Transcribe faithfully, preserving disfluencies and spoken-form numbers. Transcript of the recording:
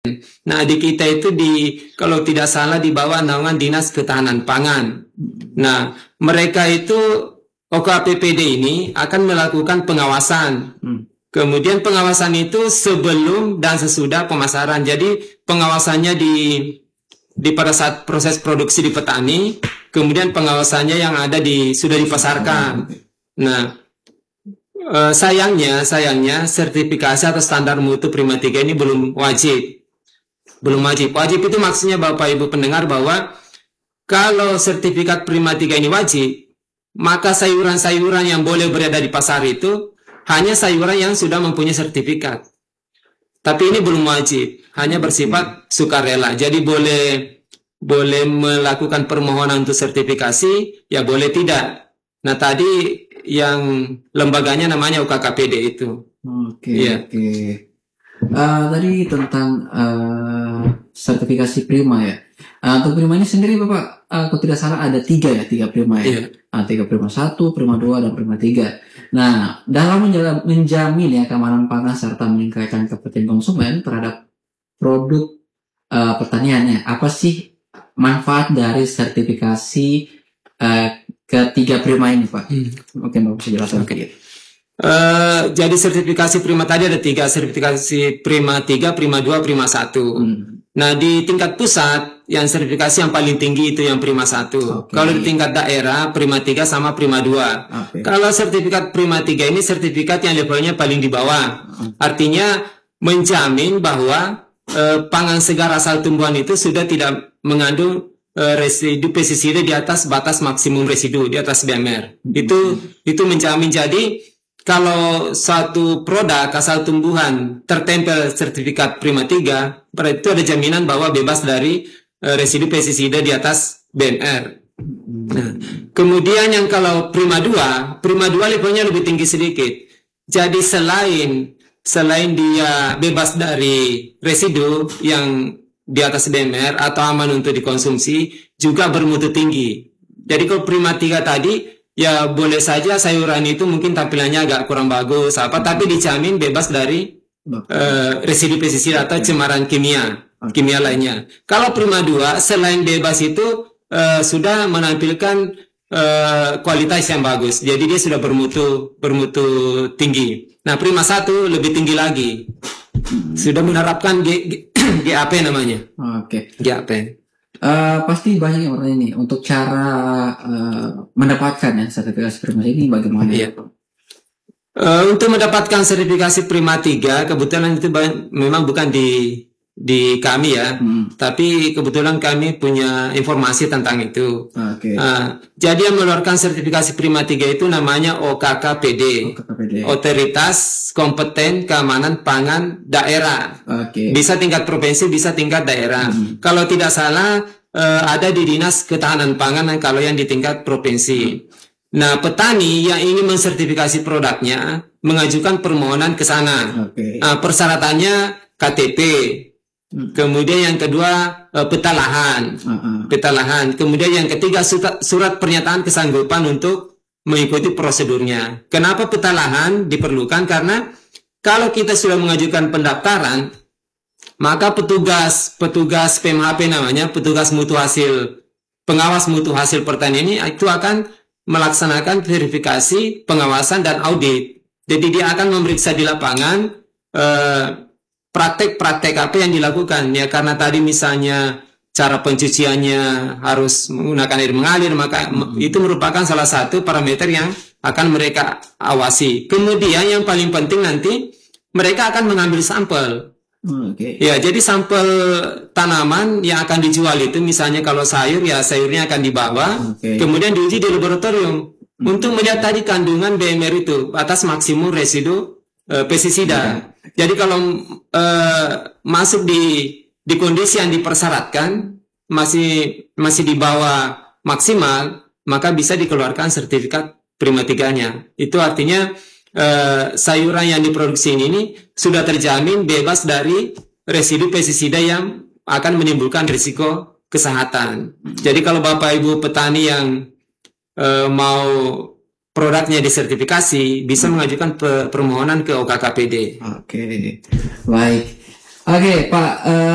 Nah, di kita itu di kalau tidak salah di bawah naungan Dinas Ketahanan Pangan. Nah, mereka itu O K P P D ini akan melakukan pengawasan. Hmm. Kemudian pengawasan itu sebelum dan sesudah pemasaran. Jadi pengawasannya di di pada saat proses produksi di petani, kemudian pengawasannya yang ada di sudah dipasarkan. Nah, eh, sayangnya sayangnya sertifikasi atau standar mutu Prima tiga ini belum wajib. Belum wajib. Wajib itu maksudnya Bapak Ibu pendengar bahwa kalau sertifikat Prima tiga ini wajib, maka sayuran-sayuran yang boleh berada di pasar itu hanya sayuran yang sudah mempunyai sertifikat. Tapi ini belum wajib, hanya bersifat sukarela. Jadi boleh boleh melakukan permohonan untuk sertifikasi, ya boleh tidak. Nah, tadi yang lembaganya namanya U K K P D itu. Oke, ya. Oke. Uh, tadi tentang uh, sertifikasi Prima ya. Uh, untuk Prima ini sendiri Bapak, uh, kalau tidak salah ada tiga ya, tiga Prima ya. Yeah. Uh, tiga Prima satu, Prima dua, dan Prima tiga. Nah, dalam menjamin ya keamanan pangan serta meningkatkan kepercayaan konsumen terhadap produk uh, pertaniannya, apa sih manfaat dari sertifikasi uh, ketiga Prima ini Pak? Hmm. Mungkin Bapak bisa jelaskan. Oke. Okay. Uh, jadi sertifikasi Prima tadi ada tiga, sertifikasi Prima tiga, Prima dua, Prima satu. Hmm. Nah, di tingkat pusat yang sertifikasi yang paling tinggi itu yang Prima satu. Okay. Kalau di tingkat daerah Prima tiga sama Prima dua. Okay. Kalau sertifikat Prima tiga ini sertifikat yang levelnya paling di bawah. Okay. Artinya menjamin bahwa uh, pangan segar asal tumbuhan itu sudah tidak mengandung uh, residu pestisida di atas batas maksimum residu, di atas B M R. Hmm. Itu itu menjamin. Jadi kalau suatu produk asal tumbuhan tertempel sertifikat Prima tiga, berarti itu ada jaminan bahwa bebas dari uh, residu pestisida di atas B M R. Nah, kemudian yang kalau Prima dua, Prima dua levelnya lebih tinggi sedikit. Jadi selain selain dia bebas dari residu yang di atas B M R atau aman untuk dikonsumsi, juga bermutu tinggi. Jadi kalau Prima tiga tadi, ya boleh saja sayuran itu mungkin tampilannya agak kurang bagus apa, tapi dijamin bebas dari uh, residu pestisida atau cemaran kimia kimia lainnya. Kalau Prima dua selain bebas itu uh, sudah menampilkan uh, kualitas yang bagus, jadi dia sudah bermutu bermutu tinggi. Nah, Prima satu lebih tinggi lagi, sudah menerapkan G, G, GAP namanya. Oke. Okay. GAP. Uh, pasti banyak yang bertanya nih untuk cara uh, mendapatkan ya sertifikasi Prima ini bagaimana? Iya. Uh, untuk mendapatkan sertifikasi Prima tiga kebetulan itu banyak, memang bukan di di kami ya, hmm. tapi kebetulan kami punya informasi tentang itu. Okay. Uh, jadi yang mengeluarkan sertifikasi Prima tiga itu namanya O K K P D, O K K P D. Otoritas Kompeten Keamanan Pangan Daerah. Okay. Bisa tingkat provinsi, bisa tingkat daerah. Hmm. Kalau tidak salah uh, ada di Dinas Ketahanan Pangan kalau yang di tingkat provinsi. Hmm. Nah, petani yang ingin mensertifikasi produknya mengajukan permohonan ke sana. Okay. Uh, persyaratannya K T P. Kemudian yang kedua peta lahan, uh-uh. peta lahan. Kemudian yang ketiga surat, surat pernyataan kesanggupan untuk mengikuti prosedurnya. Kenapa peta lahan diperlukan? Karena kalau kita sudah mengajukan pendaftaran, maka petugas petugas P M H P namanya, petugas mutu hasil, pengawas mutu hasil pertanian ini itu akan melaksanakan verifikasi, pengawasan dan audit. Jadi dia akan memeriksa di lapangan eh, praktek-praktek apa yang dilakukan ya, karena tadi misalnya cara pencuciannya harus menggunakan air mengalir, maka hmm. itu merupakan salah satu parameter yang akan mereka awasi. Kemudian yang paling penting nanti mereka akan mengambil sampel. Okay. Ya, jadi sampel tanaman yang akan dijual itu misalnya kalau sayur ya sayurnya akan dibawa, okay. kemudian diuji di laboratorium hmm. untuk melihat tadi kandungan B M R itu atas maksimum residu uh, pestisida. Okay. Jadi kalau uh, masuk di di kondisi yang dipersyaratkan masih masih di bawah maksimal, maka bisa dikeluarkan sertifikat Prima tiga-nya. Itu artinya uh, sayuran yang diproduksi ini sudah terjamin bebas dari residu pestisida yang akan menimbulkan risiko kesehatan. Jadi kalau Bapak Ibu petani yang uh, mau produknya disertifikasi, bisa mengajukan permohonan ke O K K P D. Oke, okay. Baik. Oke, okay, Pak. Uh...